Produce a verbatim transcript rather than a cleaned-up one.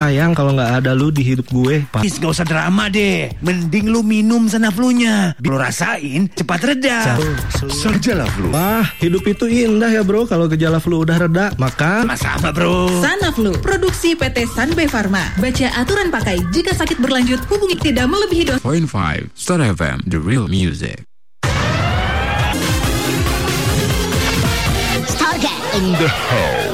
sayang kalau nggak ada lu di hidup gue. Is, gak usah drama deh. Mending lu minum Sanaflu-nya. Biar lu rasain cepat reda. Gejala flu. Wah, hidup itu indah ya bro kalau gejala flu udah reda. Maka sama-sama bro. Sanaflu, produksi P T Sanbe Pharma. Baca aturan pakai. Jika sakit berlanjut, hubungi tidak melebihi dosis. Point five Star F M, the real music. Stargate in the house.